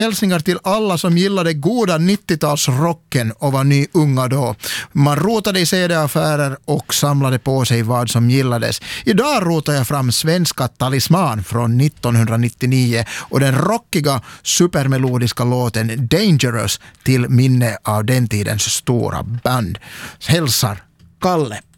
Hälsningar till alla som gillade goda 90-talsrocken och var ny unga då. Man rotade i CD-affärer och samlade på sig vad som gillades. Idag rotar jag fram Svenska Talisman från 1999 och den rockiga supermelodiska låten Dangerous till minne av den tidens stora band. Hälsar Kalle.